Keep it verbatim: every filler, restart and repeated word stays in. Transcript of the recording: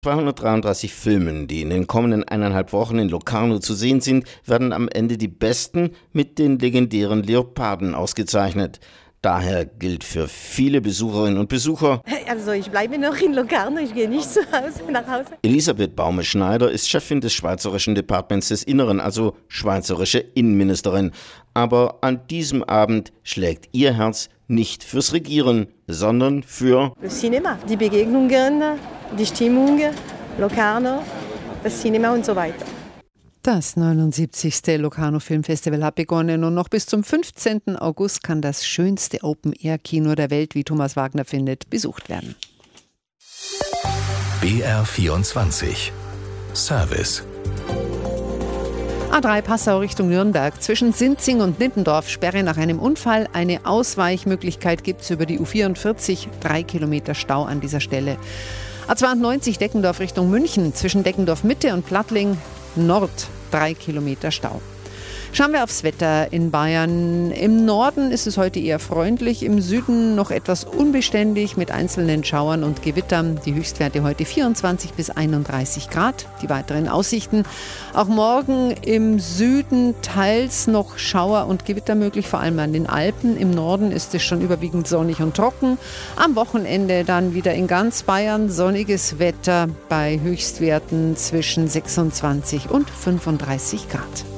zweihundertdreiunddreißig Filmen, die in den kommenden eineinhalb Wochen in Locarno zu sehen sind, werden am Ende die besten mit den legendären Leoparden ausgezeichnet. Daher gilt für viele Besucherinnen und Besucher: Also ich bleibe noch in Locarno, ich gehe nicht zu Hause, nach Hause. Elisabeth Baume-Schneider ist Chefin des Schweizerischen Departements des Inneren, also schweizerische Innenministerin. Aber an diesem Abend schlägt ihr Herz nicht fürs Regieren, sondern für das Cinema, die Begegnungen, die Stimmung, Locarno, das Cinema und so weiter. Das neunundsiebzigste Locarno Filmfestival hat begonnen und noch bis zum fünfzehnten August kann das schönste Open-Air-Kino der Welt, wie Thomas Wagner findet, besucht werden. B R vierundzwanzig Service. A drei Passau Richtung Nürnberg. Zwischen Sinzing und Nittendorf Sperre nach einem Unfall. Eine Ausweichmöglichkeit gibt es über die U vierundvierzig. Drei Kilometer Stau an dieser Stelle. A zweiundneunzig Deckendorf Richtung München. Zwischen Deckendorf Mitte und Plattling Nord. Drei Kilometer Stau. Schauen wir aufs Wetter in Bayern. Im Norden ist es heute eher freundlich, im Süden noch etwas unbeständig mit einzelnen Schauern und Gewittern. Die Höchstwerte heute vierundzwanzig bis einunddreißig Grad. Die weiteren Aussichten: auch morgen im Süden teils noch Schauer und Gewitter möglich, vor allem an den Alpen. Im Norden ist es schon überwiegend sonnig und trocken. Am Wochenende dann wieder in ganz Bayern sonniges Wetter bei Höchstwerten zwischen sechsundzwanzig und fünfunddreißig Grad.